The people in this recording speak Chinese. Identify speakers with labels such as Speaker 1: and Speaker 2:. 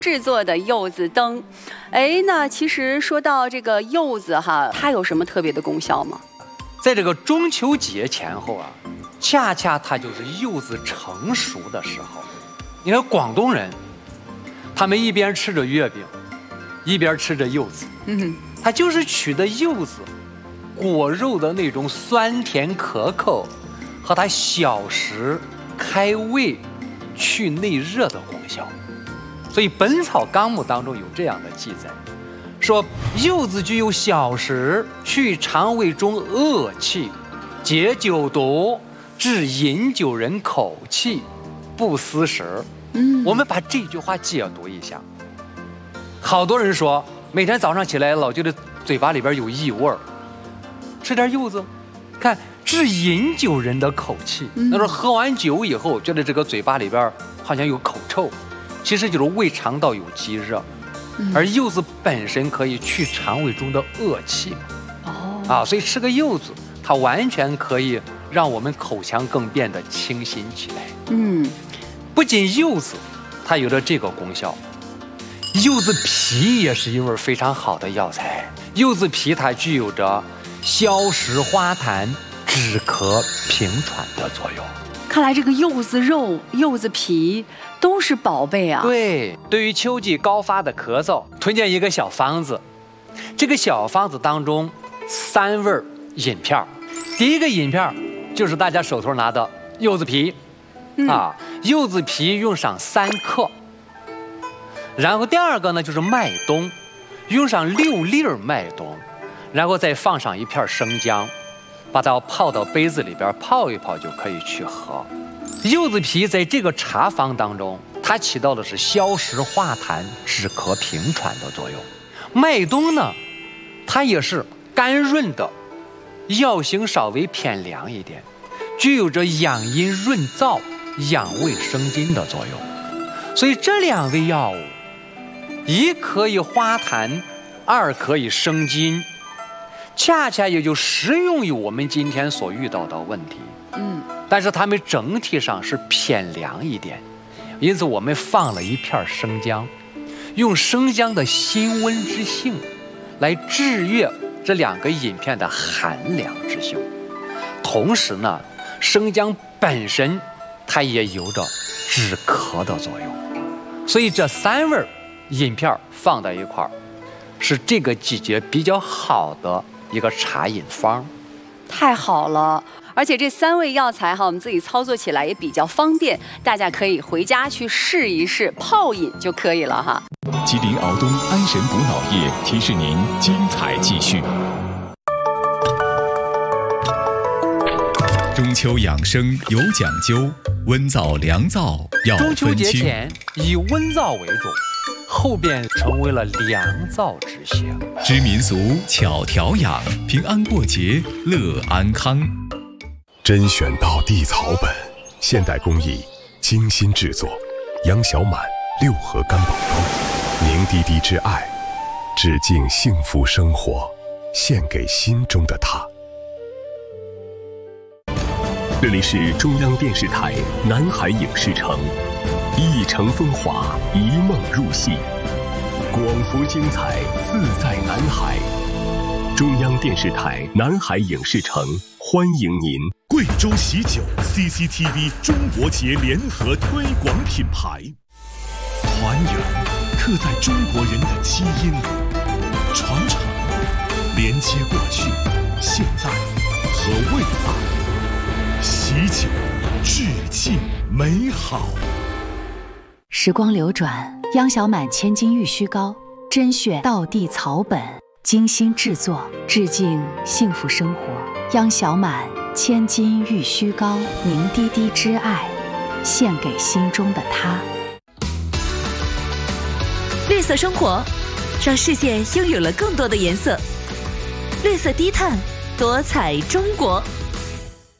Speaker 1: 制作的柚子灯。那其实说到这个柚子哈，它有什么特别的功效吗？
Speaker 2: 在这个中秋节前后啊，恰恰它就是柚子成熟的时候。你看广东人，他们一边吃着月饼，一边吃着柚子，它就是取的柚子果肉的那种酸甜可口和它小食开胃去内热的功效。所以《本草纲目》当中有这样的记载，说柚子具有小食去肠胃中恶气，解酒毒，治饮酒人口气，不思食。我们把这句话解读一下。好多人说每天早上起来老觉得嘴巴里边有异味儿，吃点柚子，看治饮酒人的口气。他说喝完酒以后觉得这个嘴巴里边好像有口臭，其实就是胃肠道有积热，而柚子本身可以去肠胃中的恶气。所以吃个柚子，它完全可以让我们口腔更变得清新起来。不仅柚子它有着这个功效，柚子皮也是一味非常好的药材。柚子皮它具有着消食化痰、止咳平喘的作用。
Speaker 1: 看来这个柚子肉、柚子皮都是宝贝啊。
Speaker 2: 对，对于秋季高发的咳嗽，推荐一个小方子。这个小方子当中3味饮片。第一个饮片就是大家手头拿的柚子皮，柚子皮用上3克。然后第二个呢就是麦冬，用上6粒麦冬，然后再放上一片生姜，把它泡到杯子里边泡一泡就可以去喝。柚子皮在这个茶方当中，它起到的是消食化痰、止咳平喘的作用。麦冬呢，它也是甘润的，药性稍微偏凉一点，具有着养阴润燥、养胃生津的作用。所以这2味药物，一可以化痰，2可以生津，恰恰也就适用于我们今天所遇到的问题。但是它们整体上是偏凉一点，因此我们放了一片生姜，用生姜的辛温之性来制约这2个饮片的寒凉之性。同时呢，生姜本身它也有着止咳的作用。所以这3味饮片放在一块儿，是这个季节比较好的一个茶饮方。
Speaker 1: 太好了，而且这3味药材哈，我们自己操作起来也比较方便，大家可以回家去试一试，泡饮就可以了哈。
Speaker 3: 吉林敖东安神补脑液提示您精彩继续。中秋养生有讲究，温燥凉燥要分清。
Speaker 2: 中秋节前以温燥为主，后边成为了凉燥之邪。
Speaker 3: 知民俗巧调养，平安过节乐安康。
Speaker 4: 甄选道地草本，现代工艺精心制作，杨小满6合干宝汤，凝滴滴之爱，致敬幸福生活，献给心中的他。这里是中央电视台南海影视城，一城风华，一梦入戏，广福精彩，自在南海。中央电视台南海影视城欢迎您。
Speaker 5: 贵州喜酒 CCTV 中国节联合推广品牌，团圆刻在中国人的基因里，传承连接过去、现在和未来，喜酒致敬美好。
Speaker 6: 时光流转，央小满千金玉虚膏，甄选道地草本，精心制作，致敬幸福生活。央小满千金玉虚膏，凝滴滴之爱，献给心中的他。
Speaker 7: 绿色生活，让世界拥有了更多的颜色。绿色低碳，多彩中国。